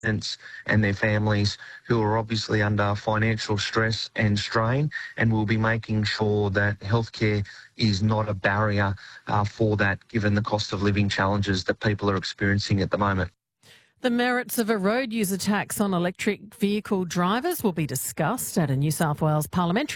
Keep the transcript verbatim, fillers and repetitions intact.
residents and their families who are obviously under financial stress and strain, and we'll be making sure that healthcare is not a barrier uh, for that, given the cost of living challenges that people are experiencing at the moment. The merits of a road user tax on electric vehicle drivers will be discussed at a New South Wales parliamentary